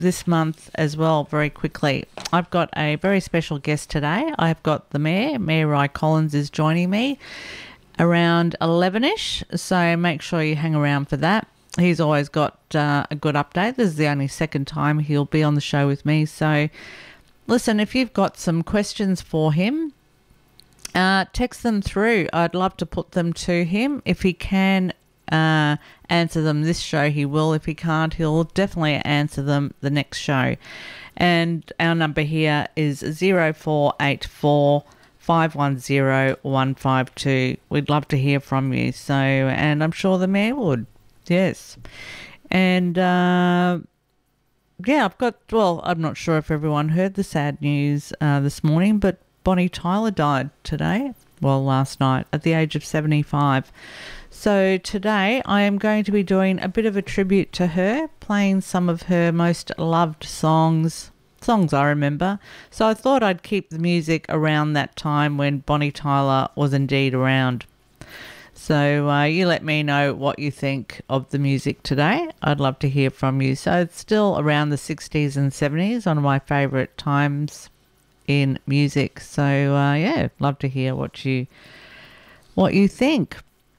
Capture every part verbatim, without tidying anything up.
this month as well very quickly. I've got a very special guest today. I've got the Mayor. Mayor Ry Collins is joining me around eleven-ish, so make sure you hang around for that. He's always got uh, a good update. This is the only second time he'll be on the show with me. So listen, if you've got some questions for him, uh, text them through. I'd love to put them to him. If he can uh, answer them this show, he will. If he can't, he'll definitely answer them the next show. And our number here is zero four eight four five one zero one five two. We'd love to hear from you. So, and I'm sure the Mayor would. Yes. And, uh, yeah, I've got, well, I'm not sure if everyone heard the sad news uh, this morning, but Bonnie Tyler died today, well, last night, at the age of seventy-five. So today I am going to be doing a bit of a tribute to her, playing some of her most loved songs, songs I remember. So I thought I'd keep the music around that time when Bonnie Tyler was indeed around. So uh, you let me know what you think of the music today. I'd love to hear from you. So it's still around the sixties and seventies, one of my favourite times in music. So uh, yeah, love to hear what you what you think.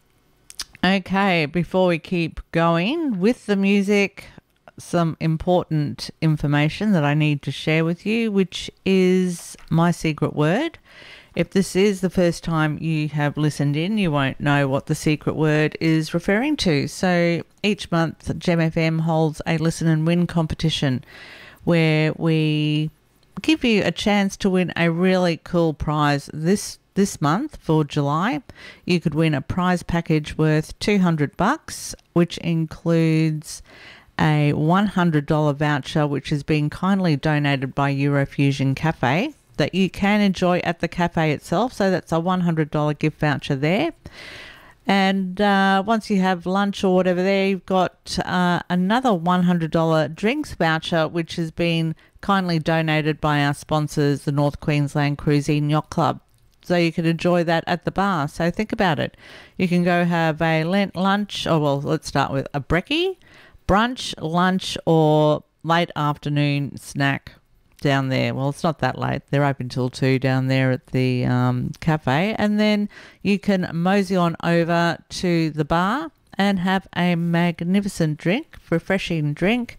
Okay, before we keep going with the music, some important information that I need to share with you, which is my secret word. If this is the first time you have listened in, you won't know what the secret word is referring to. So each month, Gem F M holds a listen and win competition where we give you a chance to win a really cool prize. This this month for July, you could win a prize package worth two hundred bucks, which includes a one hundred dollars voucher, which has been kindly donated by Eurofusion Cafe, that you can enjoy at the cafe itself. So that's a one hundred dollars gift voucher there. And uh, once you have lunch or whatever there, you've got uh, another one hundred dollars drinks voucher, which has been kindly donated by our sponsors, the North Queensland Cruising Yacht Club. So you can enjoy that at the bar. So think about it. You can go have a Lent lunch, or well, let's start with a brekkie, brunch, lunch, or late afternoon snack down there. Well, it's not that late. They're open till two down there at the um, cafe. And then you can mosey on over to the bar and have a magnificent drink, refreshing drink,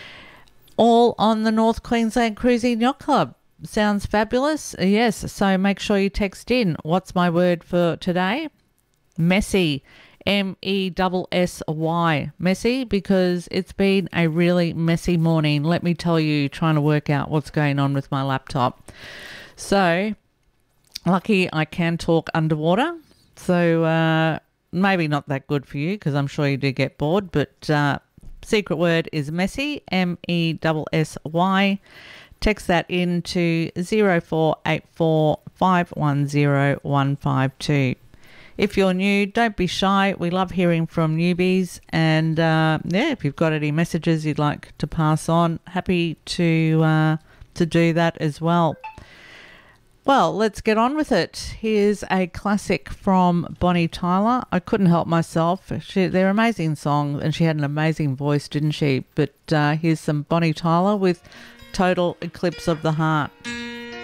all on the North Queensland Cruising Yacht Club. Sounds fabulous? Yes. So make sure you text in. What's my word for today? Messy. M E S S Y, messy, because it's been a really messy morning. Let me tell you, trying to work out what's going on with my laptop. So, lucky I can talk underwater. So, uh, maybe not that good for you, because I'm sure you do get bored, but uh, secret word is messy, M E S S Y. Text that in to zero four eight four five one zero one five two. If you're new, don't be shy. We love hearing from newbies. And, uh, yeah, if you've got any messages you'd like to pass on, happy to uh, to do that as well. Well, let's get on with it. Here's a classic from Bonnie Tyler. I couldn't help myself. She, they're amazing songs, and she had an amazing voice, didn't she? But uh, here's some Bonnie Tyler with Total Eclipse of the Heart.